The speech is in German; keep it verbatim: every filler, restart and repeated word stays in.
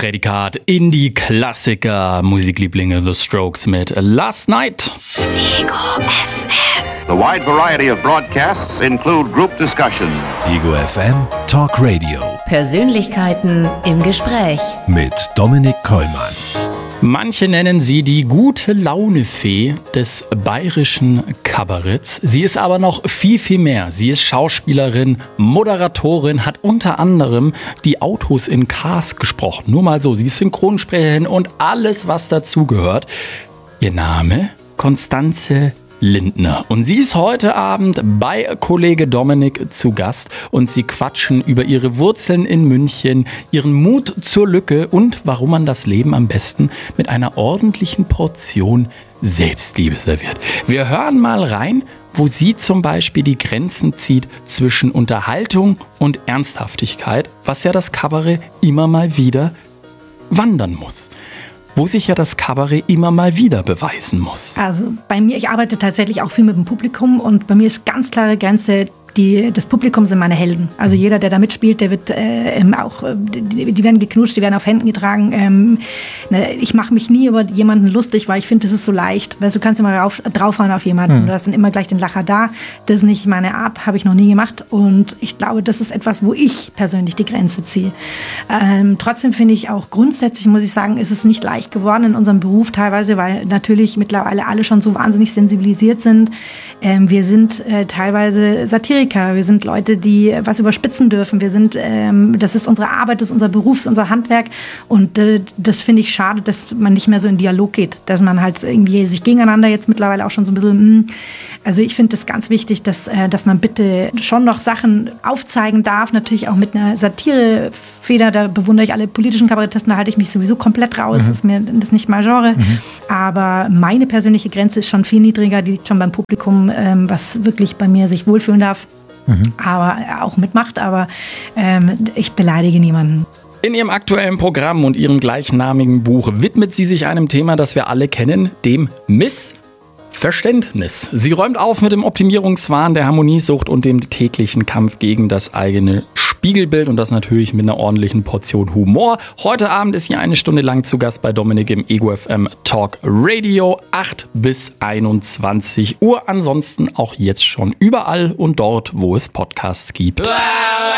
Prädikat Indie-Klassiker, Musiklieblinge The Strokes mit Last Night. Ego F M. The wide variety of broadcasts include group discussion. Ego F M Talk Radio. Persönlichkeiten im Gespräch. Mit Dominik Kollmann. Manche nennen sie die gute Laune-Fee des bayerischen Kabaretts. Sie ist aber noch viel, viel mehr. Sie ist Schauspielerin, Moderatorin, hat unter anderem die Autos in Cars gesprochen. Nur mal so, sie ist Synchronsprecherin und alles, was dazugehört. Ihr Name? Constanze Lindner. Und sie ist heute Abend bei Kollege Dominik zu Gast und sie quatschen über ihre Wurzeln in München, ihren Mut zur Lücke und warum man das Leben am besten mit einer ordentlichen Portion Selbstliebe serviert. Wir hören mal rein, wo sie zum Beispiel die Grenzen zieht zwischen Unterhaltung und Ernsthaftigkeit, was ja das Kabarett immer mal wieder wandern muss. Wo sich ja das Kabarett immer mal wieder beweisen muss. Also bei mir, ich arbeite tatsächlich auch viel mit dem Publikum und bei mir ist ganz klare Grenze, die, das Publikum sind meine Helden. Also jeder, der da mitspielt, der wird äh, auch, die, die werden geknutscht, die werden auf Händen getragen. Ähm, ne, ich mache mich nie über jemanden lustig, weil ich finde, das ist so leicht. Weißt, du kannst immer rauf, draufhauen auf jemanden. Mhm. Du hast dann immer gleich den Lacher da. Das ist nicht meine Art, habe ich noch nie gemacht. Und ich glaube, das ist etwas, wo ich persönlich die Grenze ziehe. Ähm, trotzdem finde ich auch grundsätzlich, muss ich sagen, ist es nicht leicht geworden in unserem Beruf teilweise, weil natürlich mittlerweile alle schon so wahnsinnig sensibilisiert sind. Ähm, wir sind äh, teilweise Satiriker. Wir sind Leute, die was überspitzen dürfen. Wir sind, ähm, das ist unsere Arbeit, das ist unser Beruf, das ist unser Handwerk. Und äh, das finde ich schade, dass man nicht mehr so in Dialog geht. Dass man halt irgendwie sich gegeneinander jetzt mittlerweile auch schon so ein bisschen, mh. Also ich finde es ganz wichtig, dass, äh, dass man bitte schon noch Sachen aufzeigen darf. Natürlich auch mit einer Satirefeder. Da bewundere ich alle politischen Kabarettisten, da halte ich mich sowieso komplett raus. Mhm. Das ist mir das ist nicht mein Genre. Mhm. Aber meine persönliche Grenze ist schon viel niedriger. Die liegt schon beim Publikum, ähm, was wirklich bei mir sich wohlfühlen darf. Mhm. Aber auch mitmacht, aber ähm, ich beleidige niemanden. In ihrem aktuellen Programm und ihrem gleichnamigen Buch widmet sie sich einem Thema, das wir alle kennen, dem Missverständnis. Sie räumt auf mit dem Optimierungswahn, der Harmoniesucht und dem täglichen Kampf gegen das eigene Spiegelbild und das natürlich mit einer ordentlichen Portion Humor. Heute Abend ist sie eine Stunde lang zu Gast bei Dominik im Ego F M Talk Radio, acht bis einundzwanzig Uhr. Ansonsten auch jetzt schon überall und dort, wo es Podcasts gibt.